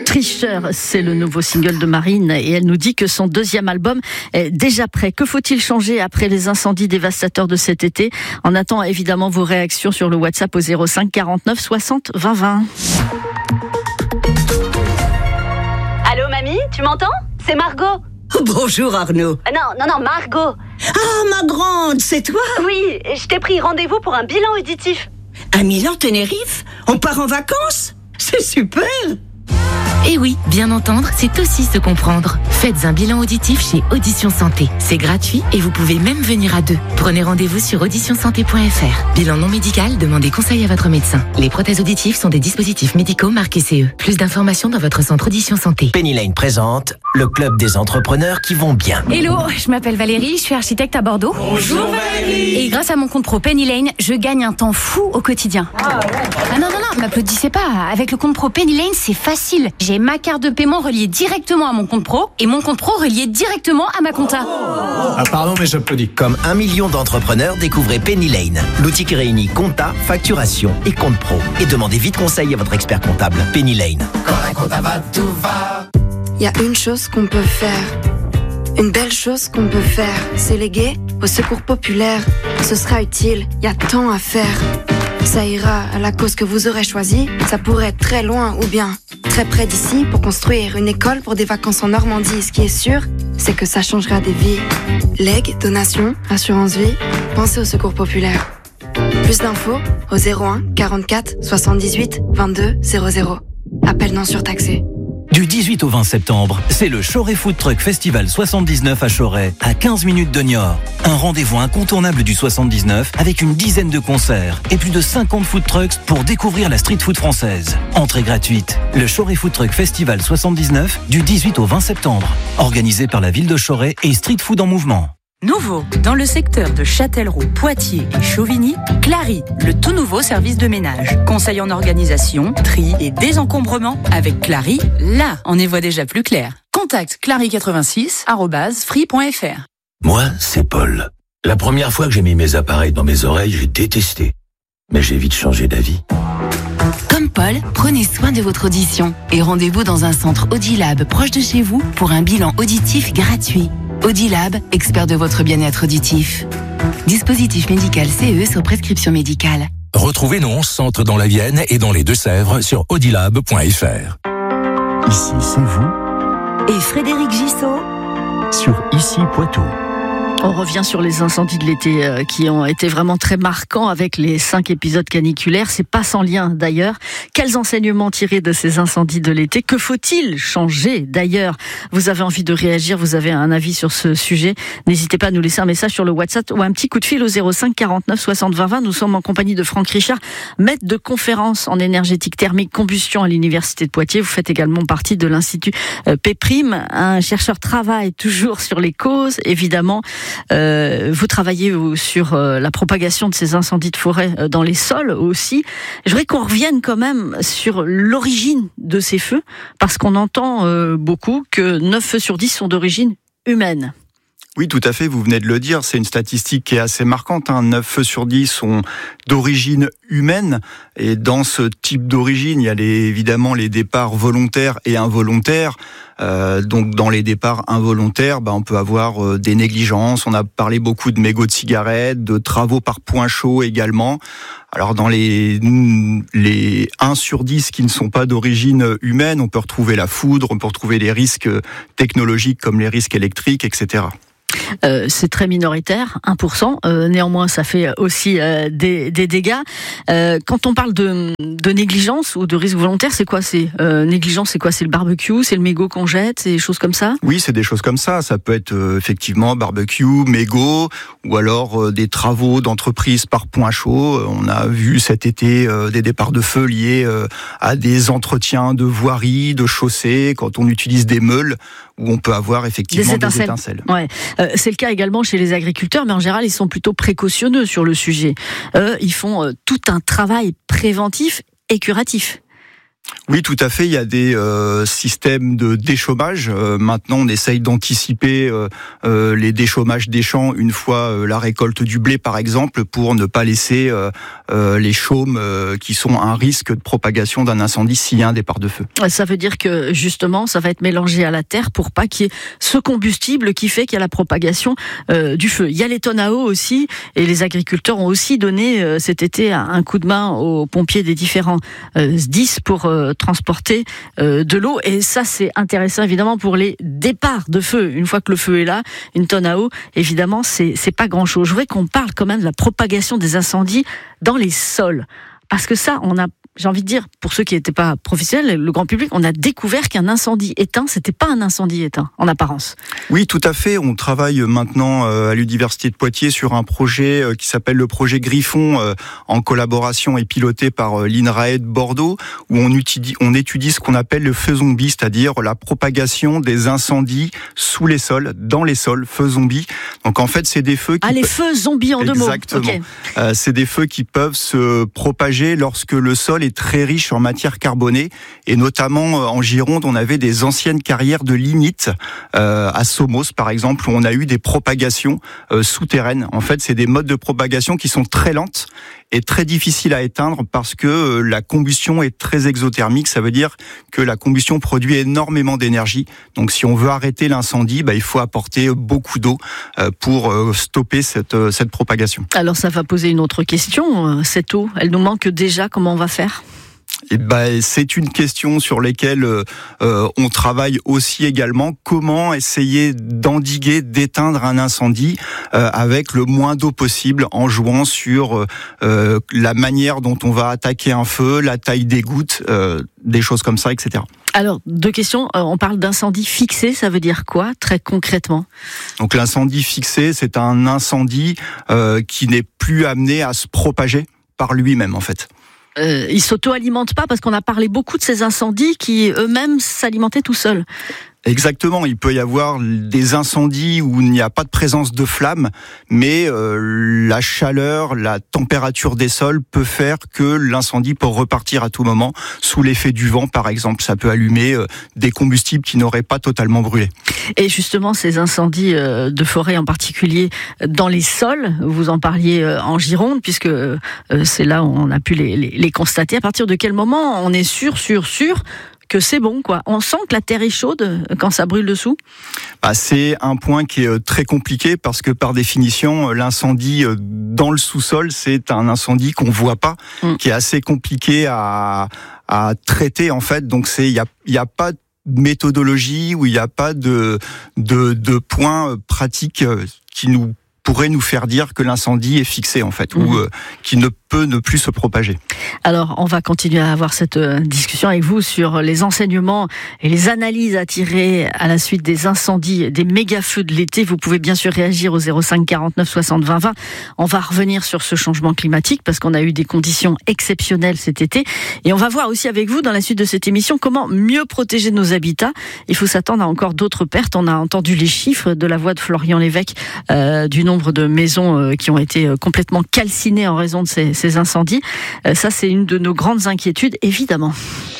Tricheur, c'est le nouveau single de Marine et elle nous dit que son deuxième album est déjà prêt. Que faut-il changer après les incendies dévastateurs de cet été? On attend évidemment vos réactions sur le WhatsApp au 05 49 60 20 20. Allô mamie, tu m'entends? C'est Margot. Bonjour Arnaud. Non, Margot. Ah, ma grande, c'est toi? Oui, je t'ai pris rendez-vous pour un bilan auditif. À Milan-Tenerife? On part en vacances? C'est super! Et oui, bien entendre, c'est aussi se comprendre. Faites un bilan auditif chez Audition Santé. C'est gratuit et vous pouvez même venir à deux. Prenez rendez-vous sur auditionsanté.fr. Bilan non médical, demandez conseil à votre médecin. Les prothèses auditives sont des dispositifs médicaux marqués CE. Plus d'informations dans votre centre Audition Santé. Penny Lane présente le club des entrepreneurs qui vont bien. Hello, je m'appelle Valérie, je suis architecte à Bordeaux. Bonjour Valérie. Et grâce à mon compte pro Penny Lane, je gagne un temps fou au quotidien. Ah non, m'applaudissez pas. Avec le compte pro Penny Lane, c'est facile. J'ai ma carte de paiement reliée directement à mon compte pro et mon compte pro relié directement à ma compta. Ah pardon, mais j'applaudis. Comme 1 million d'entrepreneurs, découvrez Penny Lane, l'outil qui réunit compta, facturation et compte pro. Et demandez vite conseil à votre expert comptable. Penny Lane. Quand un compta va, tout va. Il y a une chose qu'on peut faire. Une belle chose qu'on peut faire, c'est léguer au secours populaire. Ce sera utile, il y a tant à faire. Ça ira à la cause que vous aurez choisie. Ça pourrait être très loin ou bien très près d'ici pour construire une école pour des vacances en Normandie. Ce qui est sûr, c'est que ça changera des vies. Legs, donations, assurance vie, pensez au secours populaire. Plus d'infos au 01 44 78 22 00. Appel non surtaxé. Du 18 au 20 septembre, c'est le Choret Food Truck Festival 79 à Choret, à 15 minutes de Niort. Un rendez-vous incontournable du 79 avec une dizaine de concerts et plus de 50 food trucks pour découvrir la street food française. Entrée gratuite. Le Choret Food Truck Festival 79 du 18 au 20 septembre. Organisé par la ville de Choret et Street Food en Mouvement. Nouveau, dans le secteur de Châtellerault, Poitiers et Chauvigny, Clary, le tout nouveau service de ménage. Conseil en organisation, tri et désencombrement. Avec Clary, là, on y voit déjà plus clair. Contacte clary86@free.fr. Moi, c'est Paul. La première fois que j'ai mis mes appareils dans mes oreilles, j'ai détesté. Mais j'ai vite changé d'avis. Comme Paul, prenez soin de votre audition et rendez-vous dans un centre Audilab proche de chez vous pour un bilan auditif gratuit. Audilab, expert de votre bien-être auditif. Dispositif médical CE sur prescription médicale. Retrouvez nos 11 centres dans la Vienne et dans les Deux-Sèvres sur audilab.fr. Ici, c'est vous. Et Frédéric Gissot sur Ici Poitou. On revient sur les incendies de l'été qui ont été vraiment très marquants avec les 5 épisodes caniculaires. C'est pas sans lien d'ailleurs. Quels enseignements tirer de ces incendies de l'été? Que faut-il changer d'ailleurs? Vous avez envie de réagir, vous avez un avis sur ce sujet? N'hésitez pas à nous laisser un message sur le WhatsApp ou un petit coup de fil au 05 49 60 20 20. Nous sommes en compagnie de Franck Richard, maître de conférence en énergétique thermique combustion à l'Université de Poitiers. Vous faites également partie de l'Institut P'. Un chercheur travaille toujours sur les causes, évidemment. Vous travaillez sur la propagation de ces incendies de forêt dans les sols aussi. Je voudrais qu'on revienne quand même sur l'origine de ces feux, parce qu'on entend beaucoup que 9 feux sur 10 sont d'origine humaine. Oui, tout à fait, vous venez de le dire, c'est une statistique qui est assez marquante. 9 feux sur 10 sont d'origine humaine, et dans ce type d'origine, il y a évidemment les départs volontaires et involontaires. Donc dans les départs involontaires, on peut avoir des négligences. On a parlé beaucoup de mégots de cigarettes, de travaux par point chaud également. Alors dans les 1 sur 10 qui ne sont pas d'origine humaine, on peut retrouver la foudre, on peut retrouver les risques technologiques comme les risques électriques, etc. C'est très minoritaire, 1%. Néanmoins, ça fait aussi des dégâts. Quand on parle de négligence ou de risque volontaire, c'est quoi? Négligence, c'est quoi? C'est le barbecue, c'est le mégot qu'on jette, c'est des choses comme ça? Oui, c'est des choses comme ça. Ça peut être effectivement barbecue, mégot, ou alors des travaux d'entreprise par point chaud. On a vu cet été des départs de feu liés à des entretiens de voiries, de chaussées, quand on utilise des meules, où on peut avoir effectivement des étincelles. Ouais. C'est le cas également chez les agriculteurs, mais en général, ils sont plutôt précautionneux sur le sujet. Ils font tout un travail préventif et curatif. Oui, tout à fait. Il y a des systèmes de déchômage. Maintenant, on essaye d'anticiper les déchômages des champs une fois la récolte du blé, par exemple, pour ne pas laisser les chaumes qui sont un risque de propagation d'un incendie s'il y a un départ de feu. Ça veut dire que, justement, ça va être mélangé à la terre pour pas qu'il y ait ce combustible qui fait qu'il y a la propagation du feu. Il y a les tonnes à eau aussi, et les agriculteurs ont aussi donné cet été un coup de main aux pompiers des différents SDIS pour transporter de l'eau, et ça c'est intéressant évidemment pour les départs de feu. Une fois que le feu est là, une tonne à eau, évidemment c'est pas grand chose. Je voudrais qu'on parle quand même de la propagation des incendies dans les sols, parce que ça, on a, j'ai envie de dire, pour ceux qui n'étaient pas professionnels, le grand public, on a découvert qu'un incendie éteint, c'était pas un incendie éteint, en apparence. Oui, tout à fait. On travaille maintenant à l'Université de Poitiers sur un projet qui s'appelle le projet Griffon, en collaboration et piloté par l'INRAE de Bordeaux, où on étudie ce qu'on appelle le feu zombie, c'est-à-dire la propagation des incendies sous les sols, dans les sols, feu zombie. Donc en fait, c'est des feux qui... les feux zombies en 2 mots. Exactement. Okay. C'est des feux qui peuvent se propager lorsque le sol est très riche en matière carbonée, et notamment en Gironde, on avait des anciennes carrières de lignite à Somos par exemple, où on a eu des propagations souterraines. En fait, c'est des modes de propagation qui sont très lentes et très difficiles à éteindre parce que la combustion est très exothermique. Ça veut dire que la combustion produit énormément d'énergie. Donc si on veut arrêter l'incendie, il faut apporter beaucoup d'eau pour stopper cette propagation. Alors ça va poser une autre question. Cette eau, elle nous manque déjà. Comment on va faire ? C'est une question sur laquelle on travaille aussi également. Comment essayer d'endiguer, d'éteindre un incendie avec le moins d'eau possible, en jouant sur la manière dont on va attaquer un feu, la taille des gouttes, des choses comme ça, etc. Alors, 2 questions. On parle d'incendie fixé, ça veut dire quoi, très concrètement ? Donc l'incendie fixé, c'est un incendie qui n'est plus amené à se propager par lui-même, en fait. Ils s'auto-alimentent pas, parce qu'on a parlé beaucoup de ces incendies qui eux-mêmes s'alimentaient tout seuls. Exactement, il peut y avoir des incendies où il n'y a pas de présence de flammes, mais la chaleur, la température des sols peut faire que l'incendie peut repartir à tout moment, sous l'effet du vent par exemple. Ça peut allumer des combustibles qui n'auraient pas totalement brûlé. Et justement, ces incendies de forêt en particulier dans les sols, vous en parliez en Gironde, puisque c'est là où on a pu les constater. À partir de quel moment on est sûr que c'est bon, quoi? On sent que la terre est chaude quand ça brûle dessous? C'est un point qui est très compliqué, parce que par définition, l'incendie dans le sous-sol, c'est un incendie qu'on voit pas, qui est assez compliqué à traiter en fait. Donc il y a pas de méthodologie, où il n'y a pas de points pratiques qui pourraient nous faire dire que l'incendie est fixé en fait, ou qui ne peut ne plus se propager. Alors, on va continuer à avoir cette discussion avec vous sur les enseignements et les analyses à tirer à la suite des incendies, des méga-feux de l'été. Vous pouvez bien sûr réagir au 05 49 60 20 20. On va revenir sur ce changement climatique, parce qu'on a eu des conditions exceptionnelles cet été. Et on va voir aussi avec vous, dans la suite de cette émission, comment mieux protéger nos habitats. Il faut s'attendre à encore d'autres pertes. On a entendu les chiffres de la voix de Florian Lévesque, du nombre de maisons qui ont été complètement calcinées en raison de ces incendies. Ça, c'est une de nos grandes inquiétudes, évidemment.